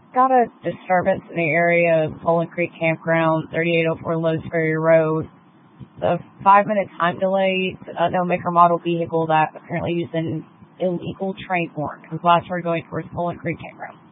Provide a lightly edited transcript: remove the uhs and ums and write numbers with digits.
got a disturbance in the area of Poland Creek Campground, 3804 Lowe's Ferry Road. The 5-minute time delay, no make or model vehicle that apparently used an illegal train horn. It was last heard going towards Poland Creek Campground.